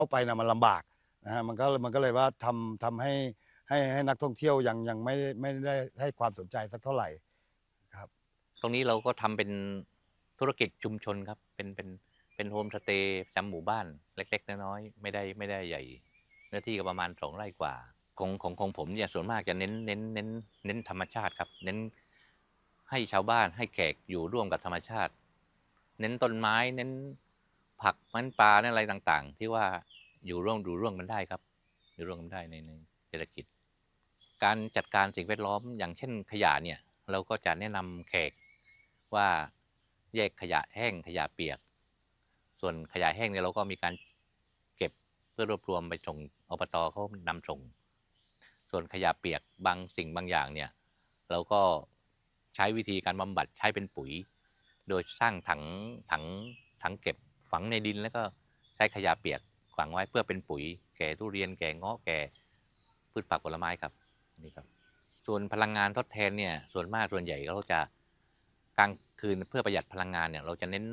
เข้าไปนะมันลำบากนะฮะมันก็เลยว่าทำให้นักท่องเที่ยวยังไม่ได้ให้ความสนใจสักเท่าไหร่ครับตรงนี้เราก็ทำเป็นธุรกิจชุมชนครับเป็นโฮมสเตย์ประจำหมู่บ้านเล็กๆน้อยๆไม่ได้ใหญ่เนื้อที่ก็ประมาณ2 ไร่กว่าของผมเนี่ยส่วนมากจะเน้นธรรมชาติครับเน้นให้ชาวบ้านให้แขกอยู่ร่วมกับธรรมชาติเน้นต้นไม้เน้นผักเน้นปลาเน้นอะไรต่างๆที่ว่าอยู่ร่วมกันได้ครับอยู่ร่วมกันได้ในเศรษฐกิจการจัดการสิ่งแวดล้อมอย่างเช่นขยะเนี่ย เราก็จะแนะนำแขกว่าแยกขยะแห้งขยะเปียกส่วนขยะแห้งเนี่ยเราก็มีการเก็บเพื่อรวบรวมไปส่งอบตเขานำส่งส่วนขยะเปียกบางสิ่งบางอย่างเนี่ยเราก็ใช้วิธีการบำบัดใช้เป็นปุ๋ยโดยสร้างถังถังเก็บฝังในดินแล้วก็ใช้ขยะเปียกฝังไว้เพื่อเป็นปุ๋ยแก่ทุเรียนแก่เงาะแก่พืชผักผลไม้ครับนี่ครับ ส่วนพลังงานทดแทนเนี่ยส่วนใหญ่เราจะกลางคืนเพื่อประหยัดพลังงานเนี่ยเราจะเน้น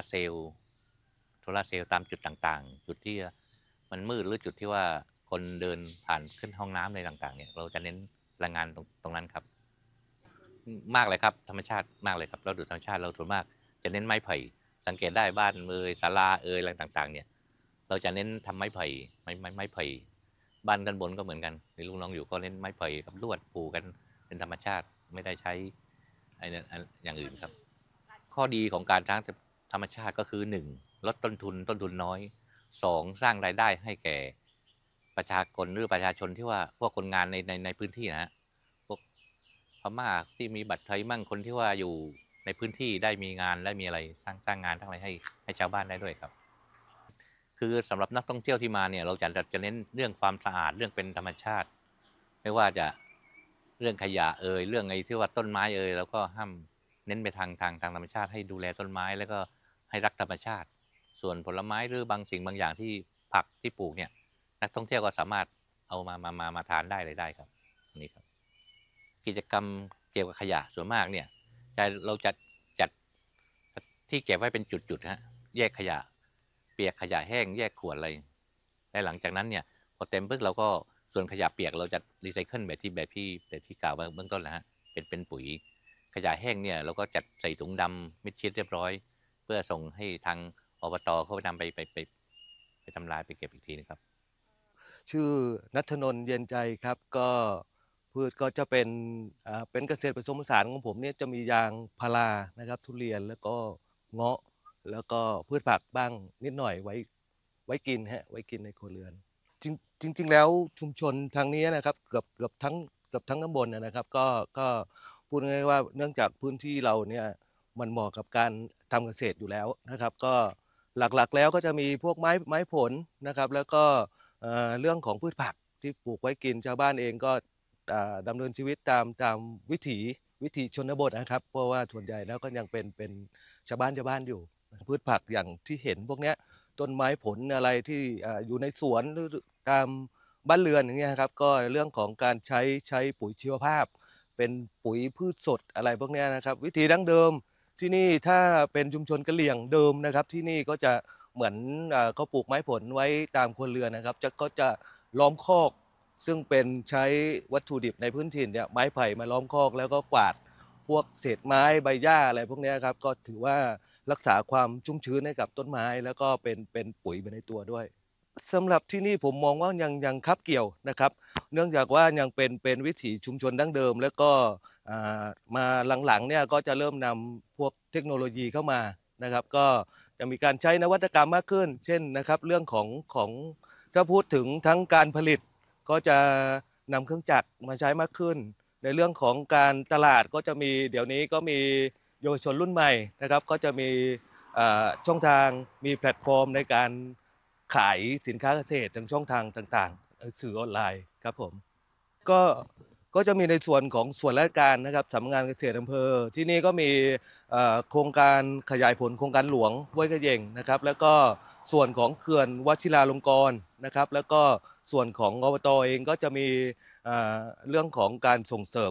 โซลาร์เซลล์ตามจุดต่างๆจุดที่มันมืดหรือจุดที่ว่าคนเดินผ่านขึ้นห้องน้ำอะไรต่างๆเนี่ยเราจะเน้นพลังงานตรงนั้นครับมากเลยครับธรรมชาติมากเลยครับเราดูธรรมชาติเราส่วนมากจะเน้นไม้ไผ่สังเกตได้บ้านศาลาอะไรต่างๆเนี่ยเราจะเน้นทำไม้ไผ่ไม้ไผ่ บ้านด้านบนก็เหมือนกันมีลูกน้องอยู่ก็เน้นไม้ไผ่กับลวดปูกันเป็นธรรมชาติไม่ได้ใช้ไอ้นั่นอย่างอื่นครับข้อดีของการช้างธรรมชาติก็คือ1ลดต้นทุนน้อย2สร้างรายได้ให้แก่ประชากรหรือประชาชนที่ว่าพวกคนงานในพื้นที่นะฮะพวกพม่าที่มีบัตรไทยมั่งคนที่ว่าอยู่ในพื้นที่ได้มีงานได้มีอะไรสร้างงานทั้งอะไรให้ชาวบ้านได้ด้วยครับ คือสำหรับนักท่องเที่ยวที่มาเนี่ยเราจะเน้นเรื่องความสะอาดเรื่องเป็นธรรมชาติไม่ว่าจะเรื่องขยะเรื่องไอ้ที่ว่าต้นไม้แล้วก็ห้ามเน้นไปทางธรรมชาติให้ดูแลต้นไม้แล้วก็ให้รักธรรมชาติส่วนผลไม้หรือบางสิ่งบางอย่างที่ผักที่ปลูกเนี่ยนักท่องเที่ยวก็สามารถเอามาทานได้เลยได้ครับนี่ครับกิจกรรมเกี่ยวกับขยะส่วนมากเนี่ยเราจะจัดที่เก็บไว้เป็นจุดๆฮะแยกขยะ เปียกขยะแห้งแยกขวดอะไรและหลังจากนั้นเนี่ยพอเต็มปุ๊บเราก็ส่วนขยะเปียกเราจะรีไซเคิลแบบที่กล่าวเบื้องต้นแล้วฮะเป็นปุ๋ยขยะแห้งเนี่ยเราก็จัดใส่ถุงดำมิดชิดเรียบร้อยเพื่อส่งให้ทางอบตเขาไปนำไปทำลายไปเก็บอีกทีนะครับชื่อณัฐนนท์เย็นใจครับก็พืชก็จะเป็นเป็นเกษตรผสมผสานของผมเนี่ยจะมียางพารานะครับทุเรียนแล้วก็เงาะแล้วก็พืชผักบ้างนิดหน่อยไว้กินฮะไว้กินในครัวเรือนจริงแล้วชุมชนทางนี้นะครับเกือบทั้งตำบลนะครับก็พูดง่ายๆว่าเนื่องจากพื้นที่เราเนี่ยมันเหมาะกับการทำเกษตรอยู่แล้วนะครับก็หลักๆแล้วก็จะมีพวกไม้ผลนะครับแล้วก็ เรื่องของพืชผักที่ปลูกไว้กินชาวบ้านเองก็ดำเนินชีวิตตามวิถีชนบทนะครับเพราะว่าส่วนใหญ่แล้วก็ยังเป็นชาวบ้านอยู่พืชผักอย่างที่เห็นพวกเนี้ยต้นไม้ผลอะไรที่อยู่ในสวนหรือตามบ้านเรือนอย่างเงี้ยครับก็เรื่องของการใช้ปุ๋ยชีวภาพเป็นปุ๋ยพืชสดอะไรพวกเนี้ยนะครับวิธีดั้งเดิมที่นี่ถ้าเป็นชุมชนกะเหรี่ยงเดิมนะครับที่นี่ก็จะ เหมือนเขาปลูกไม้ผลไว้ตามครัวเรือนนะครับก็จะล้อมคอกซึ่งเป็นใช้วัตถุดิบในพื้นถิ่นเนี่ยไม้ไผ่มาล้อมคอกแล้วก็กวาดพวกเศษไม้ใบหญ้าอะไรพวกนี้ครับก็ถือว่ารักษาความชุ่มชื้นให้กับต้นไม้แล้วก็เป็นปุ๋ยไปในตัวด้วยสำหรับที่นี่ผมมองว่ายังคับเกี่ยวนะครับเนื่องจากว่ายังเป็นวิถีชุมชนดั้งเดิมแล้วก็อ่ามาหลังๆเนี่ยก็จะเริ่มนำพวกเทคโนโลยีเข้ามานะครับก็ จะมีการใช้นวัตกรรมมากขึ้น เช่นนะครับเรื่องของถ้าพูดถึงทั้งการผลิตก็จะนำเครื่องจักรมาใช้มากขึ้น ในเรื่องของการตลาดก็จะมีเดี๋ยวนี้ก็มีเยาวชนรุ่นใหม่นะครับก็จะมีช่องทางมีแพลตฟอร์มในการขายสินค้าเกษตรทางช่องทางต่างๆสื่อออนไลน์ครับผม ก็ก็จะมีในส่วนของส่วนราชการนะครับสำนักงานเกษตรอำเภอที่นี่ก็มีโครงการขยายผลโครงการหลวงห้วยกระเยงนะครับแล้วก็ส่วนของเขื่อนวชิราลงกรณ์นะครับแล้วก็ส่วนของอบตเองก็จะมีเรื่องของการส่งเสริม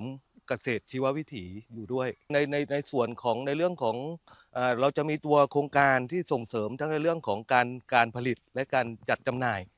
เกษตรชีววิถีอยู่ด้วยในส่วนของในเรื่องของเราจะมีตัวโครงการที่ส่งเสริมทั้งในเรื่องของการผลิตและการจัดจำหน่าย